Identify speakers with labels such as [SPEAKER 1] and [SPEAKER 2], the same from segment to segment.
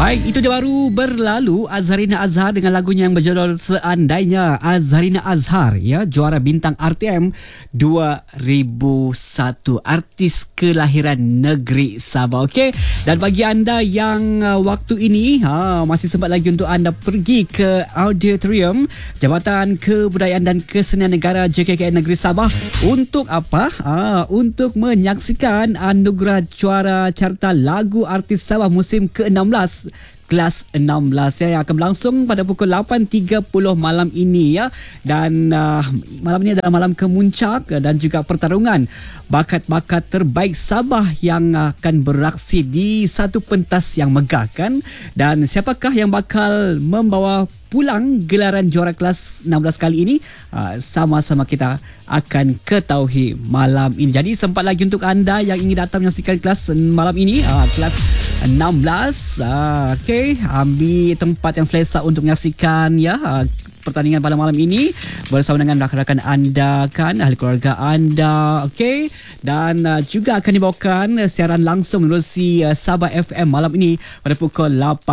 [SPEAKER 1] Baik, itu dia baru berlalu Azharina Azhar dengan lagunya yang berjudul Seandainya. Azharina Azhar, ya, juara bintang RTM 2001, artis kelahiran negeri Sabah. Okey, dan bagi anda yang waktu ini masih sempat lagi untuk anda pergi ke auditorium Jabatan Kebudayaan dan Kesenian Negara JKKN Negeri Sabah untuk apa? Untuk menyaksikan anugerah juara carta lagu artis Sabah musim ke-16 kelas 16 yang akan berlangsung pada pukul 8.30 malam ini, ya. Dan malam ini adalah malam kemuncak dan juga pertarungan bakat-bakat terbaik Sabah yang akan beraksi di satu pentas yang megah, kan. Dan siapakah yang bakal membawa pulang gelaran juara kelas 16 kali ini, sama-sama kita akan ketahui malam ini. Jadi sempat lagi untuk anda yang ingin datang menyaksikan kelas malam ini, kelas 16. Okey, ambil tempat yang selesa untuk menyaksikan, ya, pertandingan pada malam ini bersama dengan rakan-rakan anda, kan, ahli keluarga anda. Okey, dan juga akan dibawakan siaran langsung menerusi Sabah FM malam ini pada pukul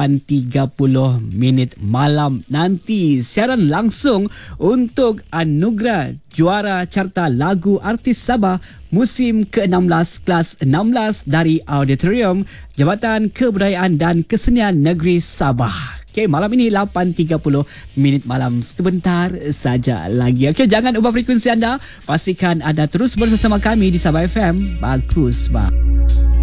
[SPEAKER 1] 8.30 malam nanti. Siaran langsung untuk anugerah juara carta lagu artis Sabah musim ke-16 kelas 16 dari Auditorium Jabatan Kebudayaan dan Kesenian Negeri Sabah. Okey, malam ini 8.30 malam, sebentar saja lagi. Okey, jangan ubah frekuensi anda. Pastikan anda terus bersama kami di Sabah FM. Bagus, bang.